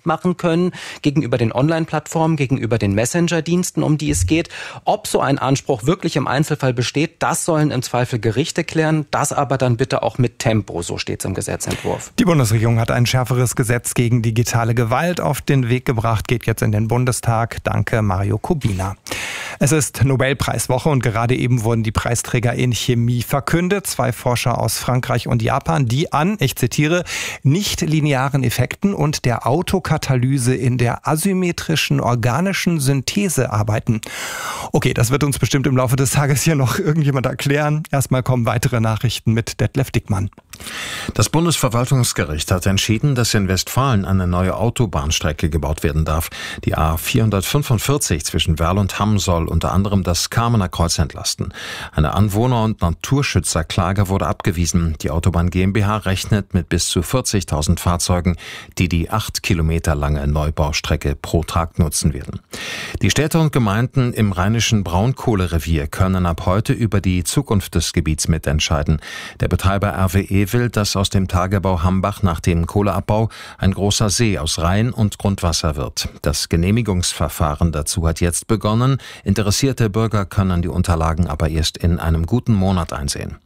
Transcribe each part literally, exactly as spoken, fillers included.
machen können gegenüber den Online-Plattformen, gegenüber den Messenger-Diensten, um die es geht. Ob so ein Anspruch wirklich im Einzelfall besteht, das sollen im Zweifel Gerichte klären. Das aber dann bitte auch mit Tempo, so steht es im Gesetzentwurf. Die Bundesregierung hat ein schärferes Gesetz gegen digitale Gewalt auf den Weg gebracht, geht jetzt in den Bundestag. Danke, Mario Kubina. Es ist Nobelpreiswoche und gerade eben wurden die Preisträger in Chemie verkündet. Zwei Forscher aus Frankreich und Japan, die an, ich zitiere, nichtlinearen Effekten und der Autokatalyse in der asymmetrischen organischen Synthese arbeiten. Okay, das wird uns bestimmt im Laufe des Tages hier noch irgendjemand erklären. Erstmal kommen weitere Nachrichten mit Detlef Dickmann. Das Bundesverwaltungsgericht hat entschieden, dass in Westfalen eine neue Autobahnstrecke gebaut werden darf. Die A vierhundertfünfundvierzig zwischen Werl und Hamm soll unter anderem das Kamener Kreuz entlasten. Eine Anwohner- und Naturschützerklage wurde abgewiesen. Die Autobahn GmbH rechnet mit bis zu vierzigtausend Fahrzeugen, die die acht Kilometer lange Neubaustrecke pro Tag nutzen werden. Die Städte und Gemeinden im rheinischen Braunkohlerevier können ab heute über die Zukunft des Gebiets mitentscheiden. Der Betreiber R W E will, dass aus dem Tagebau Hambach nach dem Kohleabbau ein großer See aus Rhein- und Grundwasser wird. Das Genehmigungsverfahren dazu hat jetzt begonnen. Interessierte Bürger können die Unterlagen aber erst in einem guten Monat einsehen.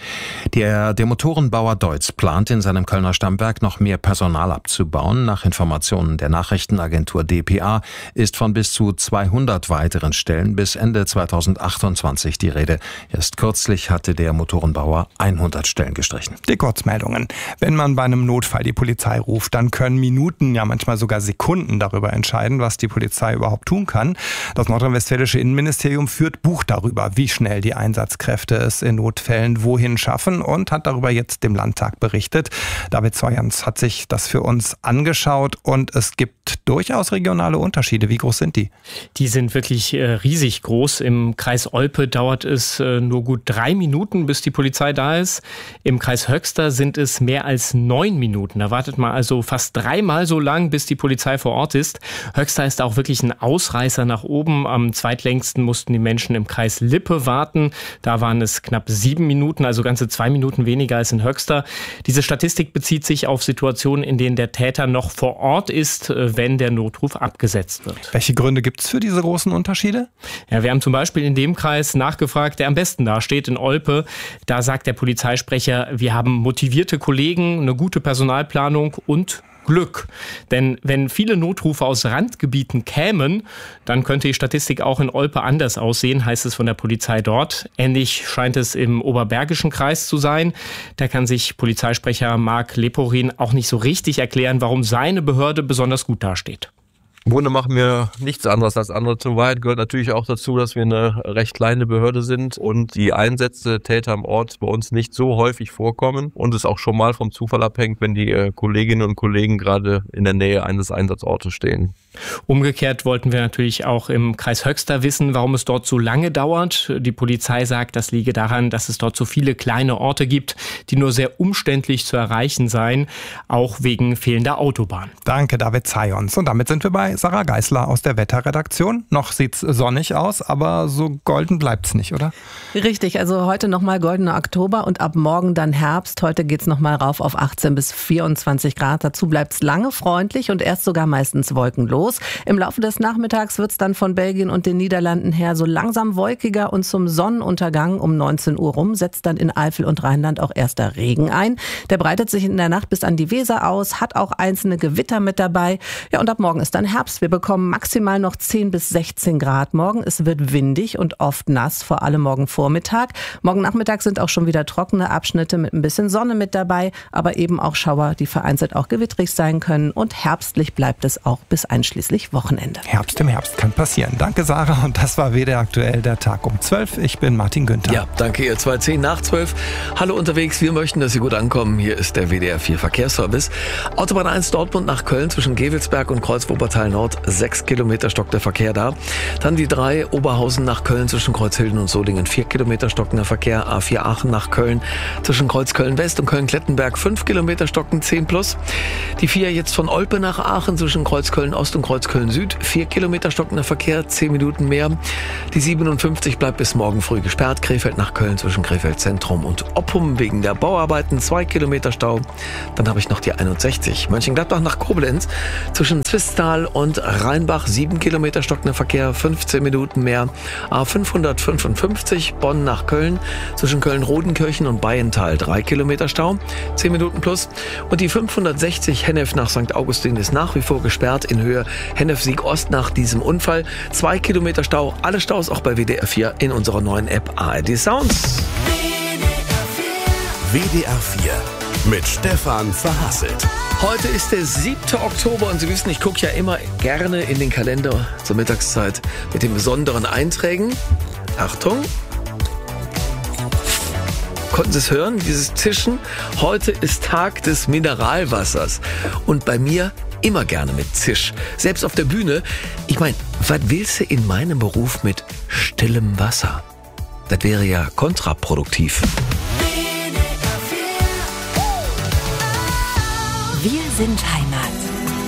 Der, der Motorenbauer Deutz plant in seinem Kölner Stammwerk noch mehr Personal abzubauen. Nach Informationen der Nachrichtenagentur D P A ist von bis zu zweihundert weiteren Stellen bis Ende zweitausendachtundzwanzig die Rede. Erst kürzlich hatte der Motorenbauer hundert Stellen gestrichen. Die Kurzmeldungen. Wenn man bei einem Notfall die Polizei ruft, dann können Minuten, ja manchmal sogar Sekunden darüber entscheiden, was die Polizei überhaupt tun kann. Das nordrhein-westfälische Innenministerium führt Buch darüber, wie schnell die Einsatzkräfte es in Notfällen wohin schaffen und hat darüber jetzt dem Landtag berichtet. David Zeuerns hat sich das für uns angeschaut und es gibt durchaus regionale Unterschiede. Wie groß sind die? Die sind wirklich äh, riesig groß. Im Kreis Olpe dauert es äh, nur gut drei Minuten, bis die Polizei da ist. Im Kreis Höxter sind es mehr als neun Minuten. Da wartet man also fast dreimal so lang, bis die Polizei vor Ort ist. Höxter ist auch wirklich ein Ausreißer nach oben. Am zweitlängsten mussten die Menschen im Kreis Lippe warten. Da waren es knapp sieben Minuten, also ganze zwei Minuten weniger als in Höxter. Diese Statistik bezieht sich auf Situationen, in denen der Täter noch vor Ort ist, wenn der Notruf abgesetzt wird. Welche Gründe gibt es für diese großen Unterschiede? Ja, wir haben zum Beispiel in dem Kreis nachgefragt, der am besten dasteht, in Olpe. Da sagt der Polizeisprecher, wir haben motivierte Kollegen, eine gute Personalplanung und Glück. Denn wenn viele Notrufe aus Randgebieten kämen, dann könnte die Statistik auch in Olpe anders aussehen, heißt es von der Polizei dort. Ähnlich scheint es im Oberbergischen Kreis zu sein. Da kann sich Polizeisprecher Marc Leporin auch nicht so richtig erklären, warum seine Behörde besonders gut dasteht. Im Grunde machen wir nichts anderes als andere. Zur Wahrheit gehört natürlich auch dazu, dass wir eine recht kleine Behörde sind und die Einsätze Täter am Ort bei uns nicht so häufig vorkommen und es auch schon mal vom Zufall abhängt, wenn die Kolleginnen und Kollegen gerade in der Nähe eines Einsatzortes stehen. Umgekehrt wollten wir natürlich auch im Kreis Höxter wissen, warum es dort so lange dauert. Die Polizei sagt, das liege daran, dass es dort so viele kleine Orte gibt, die nur sehr umständlich zu erreichen seien, auch wegen fehlender Autobahn. Danke, David Zeuerns. Und damit sind wir bei Sarah Geisler aus der Wetterredaktion. Noch sieht's sonnig aus, aber so golden bleibt's nicht, oder? Richtig, also heute nochmal goldener Oktober und ab morgen dann Herbst. Heute geht's nochmal rauf auf achtzehn bis vierundzwanzig Grad. Dazu bleibt's lange freundlich und erst sogar meistens wolkenlos. Im Laufe des Nachmittags wird's dann von Belgien und den Niederlanden her so langsam wolkiger und zum Sonnenuntergang um neunzehn Uhr rum setzt dann in Eifel und Rheinland auch erster Regen ein. Der breitet sich in der Nacht bis an die Weser aus, hat auch einzelne Gewitter mit dabei. Ja, und ab morgen ist dann Herbst. Wir bekommen maximal noch zehn bis sechzehn Grad morgen. Es wird windig und oft nass, vor allem morgen Vormittag. Morgen Nachmittag sind auch schon wieder trockene Abschnitte mit ein bisschen Sonne mit dabei, aber eben auch Schauer, die vereinzelt auch gewittrig sein können. Und herbstlich bleibt es auch bis einschließlich Wochenende. Herbst im Herbst kann passieren. Danke, Sarah. Und das war W D R aktuell, der Tag um zwölf. Ich bin Martin Günther. Ja, danke ihr zwei, zehn nach zwölf. Hallo unterwegs. Wir möchten, dass Sie gut ankommen. Hier ist der W D R vier Verkehrsservice. Autobahn eins Dortmund nach Köln zwischen Gevelsberg und Kreuz Wuppertal Nord, sechs Kilometer stockender Verkehr da. Dann die drei Oberhausen nach Köln zwischen Kreuzhilden und Solingen, vier Kilometer stockender Verkehr. A vier Aachen nach Köln zwischen Kreuz Köln-West und Köln-Klettenberg, fünf Kilometer stocken, zehn plus. Die vier jetzt von Olpe nach Aachen zwischen Kreuz Köln-Ost und Kreuz Köln-Süd, vier Kilometer stockender Verkehr, zehn Minuten mehr. Die siebenundfünfzig bleibt bis morgen früh gesperrt. Krefeld nach Köln zwischen Krefeld Zentrum und Oppum wegen der Bauarbeiten, zwei Kilometer Stau. Dann habe ich noch die einundsechzig. Mönchengladbach nach Koblenz zwischen Zwistal und Rheinbach, sieben Kilometer stockender Verkehr, fünfzehn Minuten mehr. A fünfhundertfünfundfünfzig Bonn nach Köln zwischen Köln-Rodenkirchen und Bayental, drei Kilometer Stau, zehn Minuten plus. Und die fünfhundertsechzig Hennef nach Sankt Augustin ist nach wie vor gesperrt in Höhe Hennef-Sieg Ost nach diesem Unfall. Zwei Kilometer Stau, alle Staus auch bei W D R vier in unserer neuen App A R D Sounds. W D R vier mit Stefan Verhasselt. Heute ist der siebte Oktober und Sie wissen, ich gucke ja immer gerne in den Kalender zur Mittagszeit mit den besonderen Einträgen. Achtung! Konnten Sie es hören, dieses Zischen? Heute ist Tag des Mineralwassers und bei mir immer gerne mit Zisch. Selbst auf der Bühne. Ich meine, was willst du in meinem Beruf mit stillem Wasser? Das wäre ja kontraproduktiv. Wir sind Heimat.